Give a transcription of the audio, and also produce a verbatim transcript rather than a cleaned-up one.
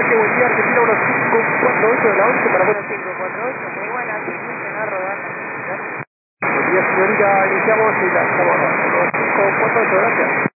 Adelante, buen día, Argentina uno cinco cuatro ocho de la once para buenas. cinco cuatro ocho, muy buenas, sí, funciona rodando. Buen día, señorita, iniciamos y la estamos rodando. cinco cuatro ocho, gracias.